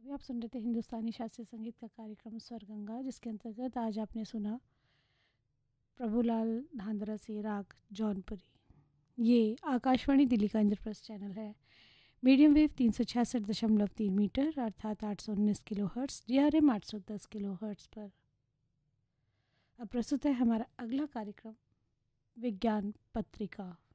अभी आप सुन रहे थे हिंदुस्तानी शास्त्रीय संगीत का कार्यक्रम स्वर गंगा, जिसके अंतर्गत आज आपने सुना प्रभुलाल धांधरा से राग जौनपुरी। ये आकाशवाणी दिल्ली का इंद्रप्रस्थ चैनल है। मीडियम वेव 366.3 मीटर अर्थात 819 kilo hertz, DRM 810 kilo hertz पर। अब प्रस्तुत है हमारा अगला कार्यक्रम विज्ञान पत्रिका।